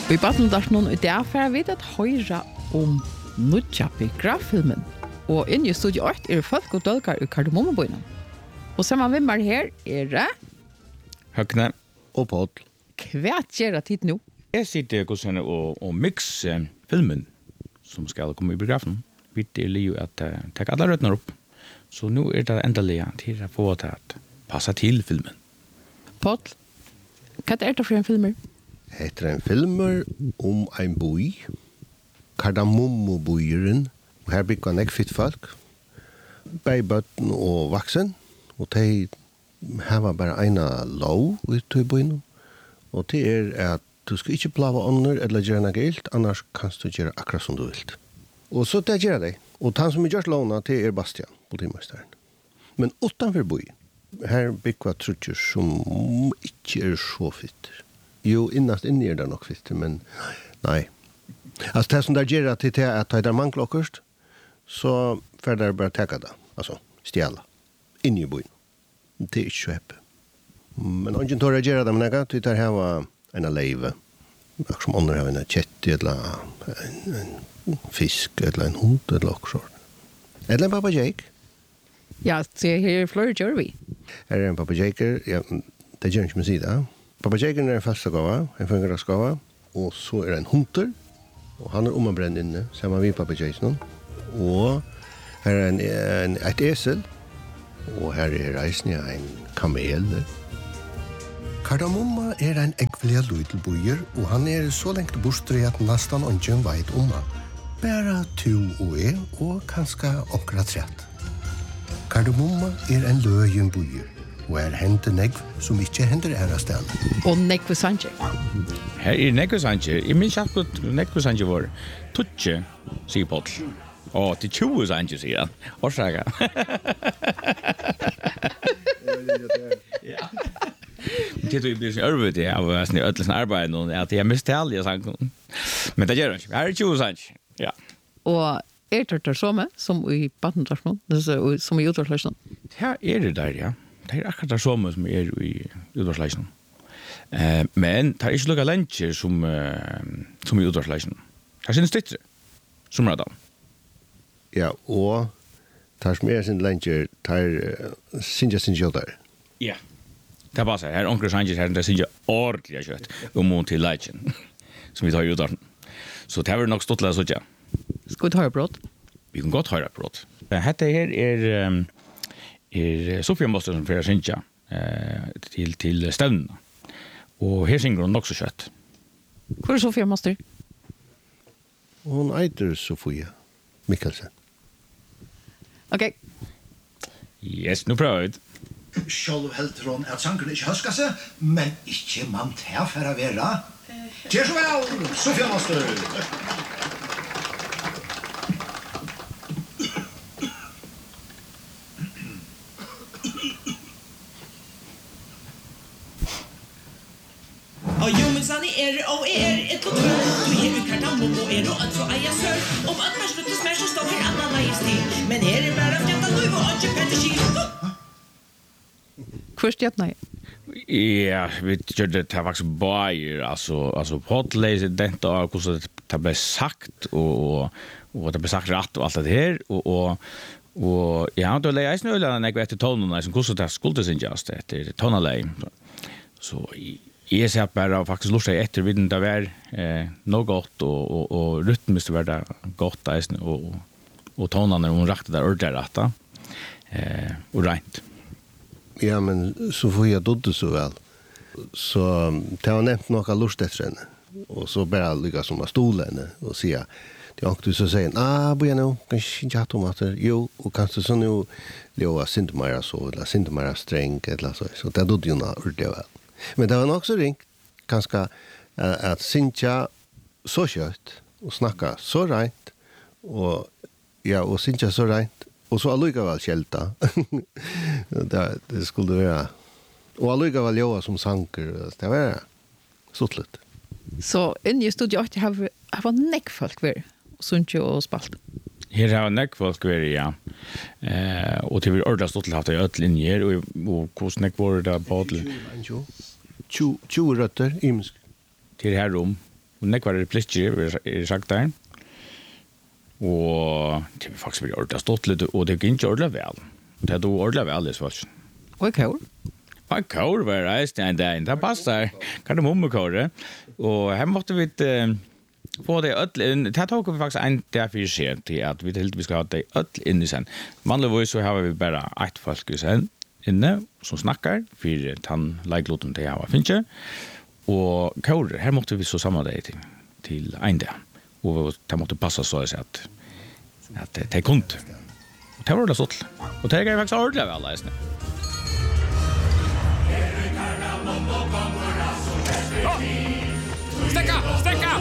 Vi battler noen i dag for jeg vet at høyre om nødja biograffilmen. Og inne i studio 8 folk og dølgar i Kardemommebøyene. Og sammen med meg her det... Høgne. Og Paul. Hva gjør det tid nå? Jeg sitter og mixer filmen som skal komme i biografen. Vi jo at ta alle røttene opp. Så nå det endelig til å få det at passa til filmen. Paul, hva det for en filmer? Det en filmer om en boi, Kardemommebøyeren, og her bygger han fitt folk, bøtten og vaksen, og de har bare en lov ut i bøyen, og det at du skal ikke plave ånder eller gjøre noe gilt, annars kan du gjøre akkurat som du vil. Og så det gjør det. Og han som gjør lovene, det Bastian, politimesteren. Men utenfor bøyen, her bygger trutjer som ikke så fitter. Jo, innast inni det nok fitter, men nei. Altså, det som der gjør at det at det mangler akkurat, så får det bare teka det, altså stjæla, inni i bøyen. Det ikke så heppe. Men ingen tår å gjøre det, men jeg tar her var en leive, akkurat som andre har en kjett, eller en fisk, eller en hund, eller akkurat. Eller en papagøyk. Ja, så her flere gjør vi. Her en papagøyker, ja, det gjør ikke med sida. Papagøyken en fastgave, en fungerskave, og så en hunter, og han ombrent inne, sammen med papagøyken. Og her et esel, og her reisen en kamel. Kardamomma en ekvelige lydelbøyer, og han så lengt bortstret at nesten ingen vet om han. Bare to og og kanskje akkurat rett. Kardamomma en løyenbøyer, og hender negv som ikke hender sted. Og negv Sanchez. Her negv Sanchez. Jeg minns akkurat negv Sanchez var tutje, sier Paul. Til 20 Sanchez, sier han. Årsaga. Det blir så øvrigt av ødelsens arbeid nå, at jeg mistet alle sangen. Men det gjør han ikke. Her 20 Sanchez. Ja. Og det samme som i Battendarsmål, som i utvarsløsene? Her det der, ja. Det akkurat det samme som i utvarsløsene. Men det ikke lukket lenge som i utvarsløsene. Det synes det som da. Ja, og det som sin lenge, det synes jeg der. Ja. Det bare seg. Her onkel Sanchez her, det synes jeg ordentlig kjøtt mot til legend, som vi tar i utvarsløsene. Så det har nok stått til å sånn, ja. Skal vi ta brott? Vi kan godt høre brott. Dette her Sofia Moster som fører Sintja til stevnene. Og her synger hun nok så kjøtt. Hvor Sofia Moster? Hun eiter Sofia Mikkelsen. Ok. Yes, nå prøver vi. Sjálv heldur hon at sangen ikke høsker seg, men ikke man til for å være. Til så vel, Sofia Moster! Og jo, men sann og et og tvør. Du gir ut Kardamommo og at så eier sør. Om at man sluttes mer så står her annan leies til. Men bare fjenta nu og ikke petter kil. Hvor stjøtna jeg? Ja, vi gjør det faktisk bare, altså potleis dent av hvordan det ble sagt, og det ble sagt rett og alt det her, og ja, det ble eisen øyne når jeg vet til tonene, som hvordan det skulle synges etter tonelei. Så jeg ser bare faktisk lurt seg etter vidden det var noe godt, og rytmen var det godt eisen, og tonene hun rakte der ordentlig rett, og rent. Ja, men Sofia dodde så vel. Så det var nevnt noe lust etter henne. Og så bare lykke som var stole henne og sier, det var ikke så sier, boja nå, kanskje ikke hatt om at det, jo, og kanskje så nå leva sindemæra så, eller sindemæra streng, eller så det dodde jo noe ordentlig vel. Men det var nok så ringt, kanskje at Sintja så kjøtt, og snakka så rent, og Sintja så rent, og så allikevel kjelta. det skulle være. Og allikevel jobba som sanker. Det var suttlet. Så inne i studiet 8 har nekkfolk vært, Sunnje og Spalt. Her har nekkfolk vært, ja. Og til vi ordentlig stått til hatt i øtlinjer, og hvordan nekk var det på til? 20 røtter, imsk. Til her rom. och nekvar replikker är sagt där. Och det är faktiskt väldigt ordentligt stått lite och det går inte ordentligt väl. Det är då ordentligt väl det så. Och kör. Vad kör var det där det passar. Kan det mommakör och här måste vi få det öll. Det tog vi faktiskt en där för sig till att vi ska ha det öll in i sen. Vanligtvis så har vi bara ett folk i sen inne som snackar för han likeloten det har finns. Och kör här måste vi så samarbeta till en där. Och det måste passa så att det är kunt. Och det var det sålt. Och det är faktiskt ordentligt väl läsning. Sticka!